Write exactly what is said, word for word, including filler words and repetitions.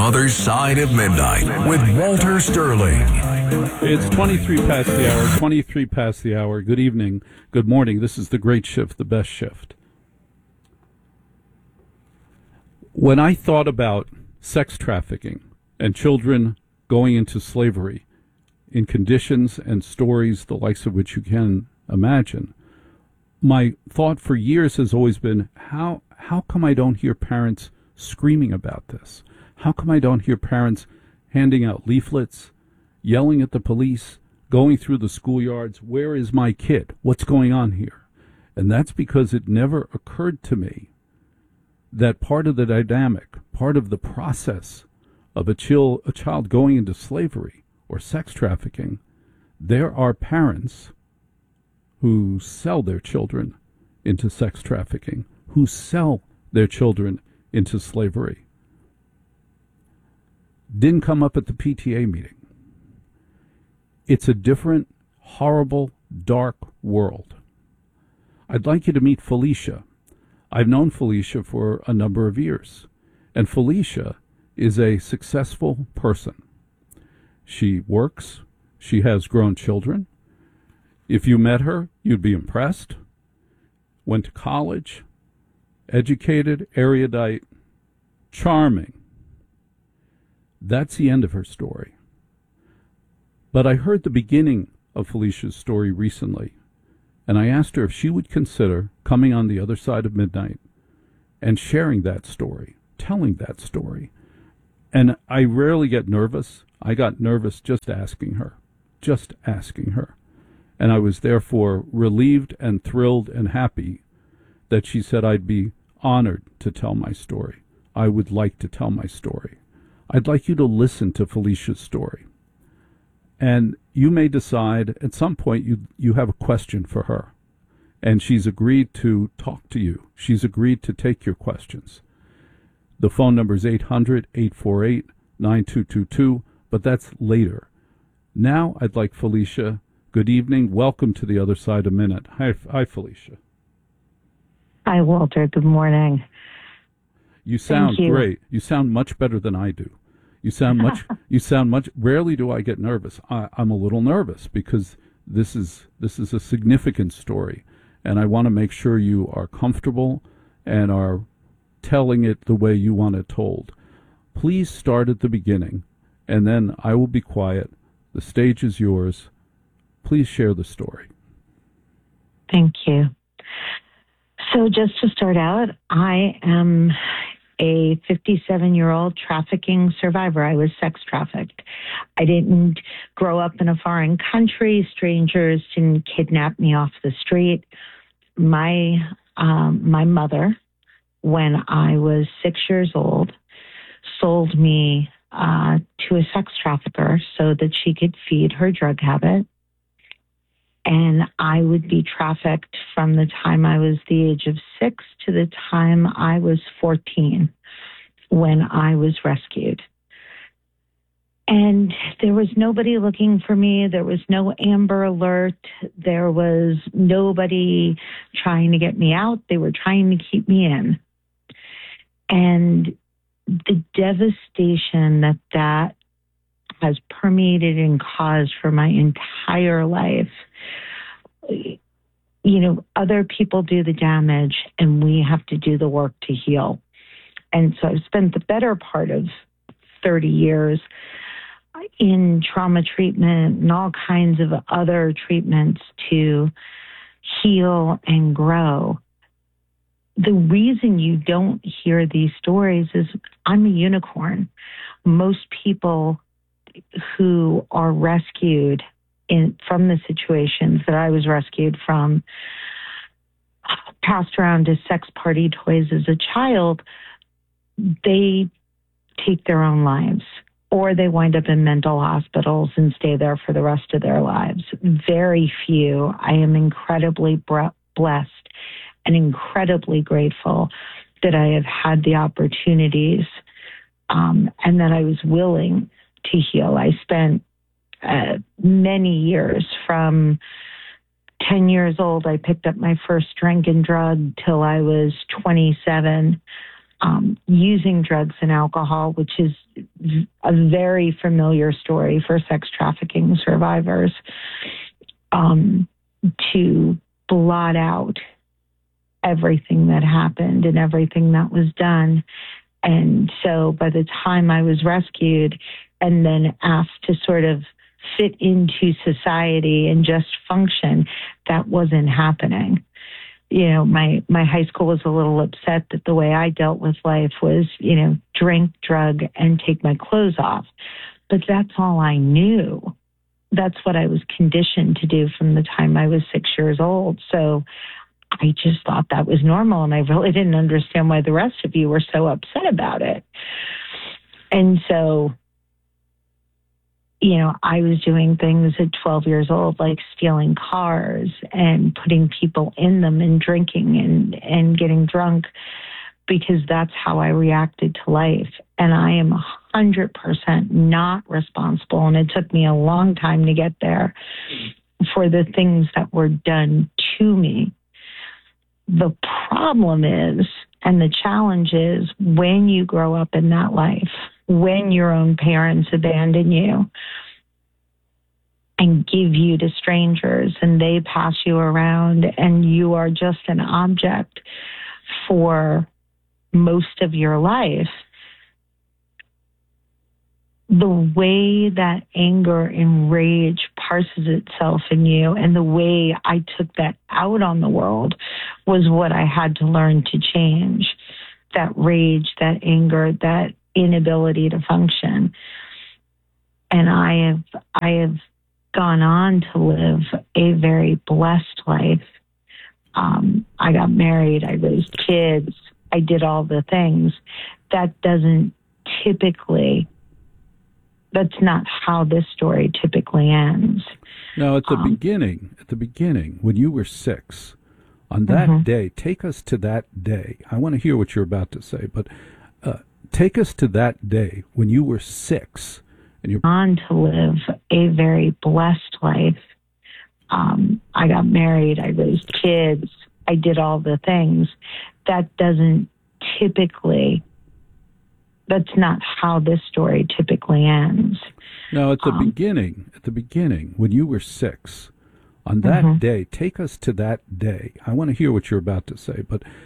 Other Side of Midnight with Walter Sterling. It's twenty-three past the hour, twenty-three past the hour. Good evening, good morning. This is the great shift, the best shift. When I thought about sex trafficking and children going into slavery in conditions and stories the likes of which you can imagine, my thought for years has always been, how how come I don't hear parents screaming about this? How come I don't hear parents handing out leaflets, yelling at the police, going through the schoolyards, where is my kid? What's going on here? And that's because it never occurred to me that part of the dynamic, part of the process of a, chill, a child going into slavery or sex trafficking, there are parents who sell their children into sex trafficking, who sell their children into slavery. Didn't come up at the P T A meeting. It's a different, horrible, dark world. I'd like you to meet Felicia. I've known Felicia for a number of years, and Felicia is a successful person. She works. She has grown children. If you met her, you'd be impressed. Went to college, educated, erudite, charming. That's the end of her story. But I heard the beginning of Felicia's story recently, and I asked her if she would consider coming on the other side of midnight and sharing that story, telling that story. And I rarely get nervous. I got nervous just asking her, just asking her. And I was therefore relieved and thrilled and happy that she said I'd be honored to tell my story. I would like to tell my story. I'd like you to listen to Felicia's story. And you may decide at some point you, you have a question for her. And she's agreed to talk to you. She's agreed to take your questions. The phone number is eight hundred, eight four eight, nine two two two, but that's later. Now I'd like Felicia. Good evening. Welcome to the Other Side of Minute. Hi, hi, Felicia. Hi, Walter. Good morning. You sound you. great. You sound much better than I do. You sound much. you sound much. Rarely do I get nervous. I, I'm a little nervous because this is this is a significant story, and I want to make sure you are comfortable and are telling it the way you want it told. Please start at the beginning, and then I will be quiet. The stage is yours. Please share the story. Thank you. So just to start out, I am a fifty-seven-year-old trafficking survivor. I was sex trafficked. I didn't grow up in a foreign country. Strangers didn't kidnap me off the street. My um, my mother, when I was six years old, sold me uh, to a sex trafficker so that she could feed her drug habit. And I would be trafficked from the time I was the age of six to the time I was fourteen, when I was rescued. And there was nobody looking for me. There was no Amber Alert. There was nobody trying to get me out. They were trying to keep me in. And the devastation that that has permeated and caused for my entire life. You know, other people do the damage and we have to do the work to heal. And so I've spent the better part of thirty years in trauma treatment and all kinds of other treatments to heal and grow. The reason you don't hear these stories is I'm a unicorn. Most people who are rescued in from the situations that I was rescued from, passed around as sex party toys as a child, they take their own lives, or they wind up in mental hospitals and stay there for the rest of their lives. Very few. I am incredibly blessed and incredibly grateful that I have had the opportunities um, and that I was willing to heal. I spent uh, many years from ten years old. I picked up my first drink and drug till I was twenty-seven, um, using drugs and alcohol, which is a very familiar story for sex trafficking survivors, um, to blot out everything that happened and everything that was done. And so by the time I was rescued and then asked to sort of fit into society and just function, that wasn't happening. You know, my, my high school was a little upset that the way I dealt with life was, you know, drink, drug, and take my clothes off. But that's all I knew. That's what I was conditioned to do from the time I was six years old. So I just thought that was normal, and I really didn't understand why the rest of you were so upset about it. And so, you know, I was doing things at twelve years old, like stealing cars and putting people in them and drinking and, and getting drunk, because that's how I reacted to life. And I am one hundred percent not responsible, and it took me a long time to get there, for the things that were done to me. The problem is, and the challenge is, when you grow up in that life, when your own parents abandon you and give you to strangers and they pass you around and you are just an object for most of your life, the way that anger and rage parses itself in you and the way I took that out on the world was what I had to learn to change. That rage, that anger, that inability to function. And I have, I have gone on to live a very blessed life. Um, I got married, I raised kids, I did all the things. That doesn't typically That's not how this story typically ends. No, at the Um, beginning, at the beginning, when you were six, on that Mhm. day, take us to that day. I want to hear what you're about to say, but uh, take us to that day when you were six and you're on to live a very blessed life. Um, I got married, I raised kids, I did all the things. That doesn't typically That's not how this story typically ends. No, at the Um, beginning, at the beginning, when you were six, on that Mhm. day, take us to that day. I want to hear what you're about to say, but